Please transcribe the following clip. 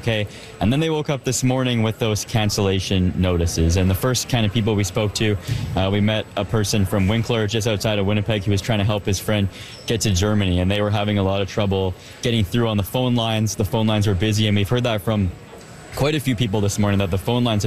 okay. And then they woke up this morning with those cancellation notices. And the first kind of people we spoke to, we met a person from Winkler, just outside of Winnipeg. He was trying to help his friend get to Germany, and they were having a lot of trouble getting through on the phone lines. The phone lines were busy, and we've heard that from quite a few people this morning, that the phone lines